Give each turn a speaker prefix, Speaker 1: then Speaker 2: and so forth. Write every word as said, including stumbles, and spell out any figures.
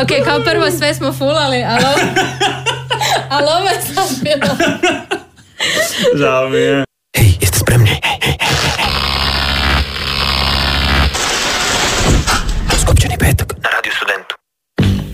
Speaker 1: Ok, kao prvo sve smo fulali, ali ovo, ali ovo je sad bilo.
Speaker 2: Žao mi je.
Speaker 3: Hej, jeste spremni?